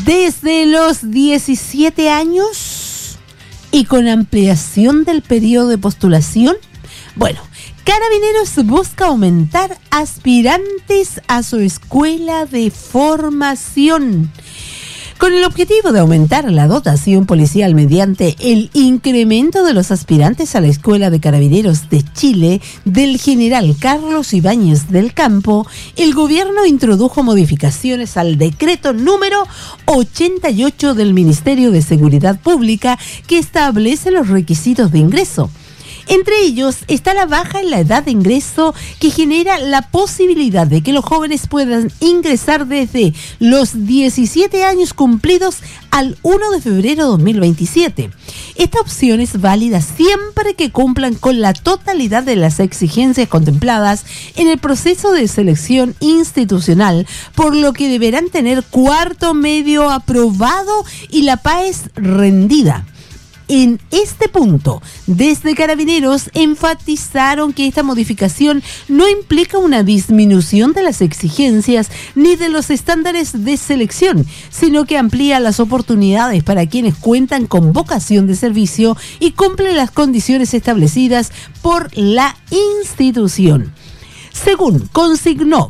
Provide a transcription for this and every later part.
Desde los 17 años y con ampliación del periodo de postulación, bueno, Carabineros busca aumentar aspirantes a su escuela de formación. Con el objetivo de aumentar la dotación policial mediante el incremento de los aspirantes a la Escuela de Carabineros de Chile del general Carlos Ibáñez del Campo, el gobierno introdujo modificaciones al decreto número 88 del Ministerio de Seguridad Pública que establece los requisitos de ingreso. Entre ellos está la baja en la edad de ingreso que genera la posibilidad de que los jóvenes puedan ingresar desde los 17 años cumplidos al 1 de febrero de 2027. Esta opción es válida siempre que cumplan con la totalidad de las exigencias contempladas en el proceso de selección institucional, por lo que deberán tener cuarto medio aprobado y la PAES rendida. En este punto, desde Carabineros enfatizaron que esta modificación no implica una disminución de las exigencias ni de los estándares de selección, sino que amplía las oportunidades para quienes cuentan con vocación de servicio y cumplen las condiciones establecidas por la institución. Según consignó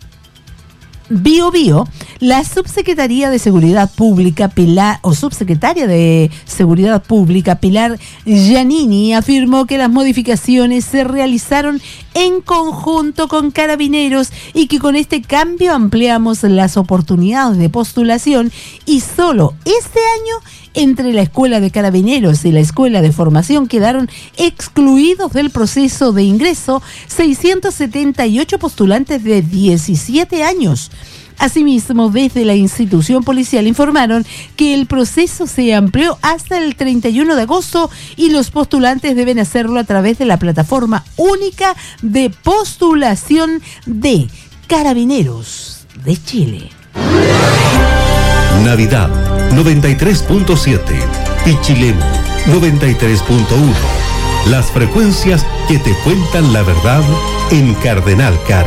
Bio, la subsecretaria de Seguridad Pública Pilar Giannini afirmó que las modificaciones se realizaron en conjunto con Carabineros y que con este cambio ampliamos las oportunidades de postulación y solo este año entre la Escuela de Carabineros y la Escuela de Formación quedaron excluidos del proceso de ingreso 678 postulantes de 17 años. Asimismo, desde la institución policial informaron que el proceso se amplió hasta el 31 de agosto y los postulantes deben hacerlo a través de la plataforma única de postulación de Carabineros de Chile. Navidad 93.7, Pichilemu 93.1. Las frecuencias que te cuentan la verdad en Cardenal Caro.